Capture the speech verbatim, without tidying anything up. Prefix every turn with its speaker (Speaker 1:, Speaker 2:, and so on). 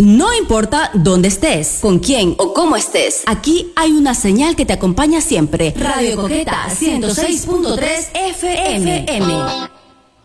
Speaker 1: No importa dónde estés, con quién o cómo estés, aquí hay una señal que te acompaña siempre. Radio Coqueta ciento seis punto tres F M.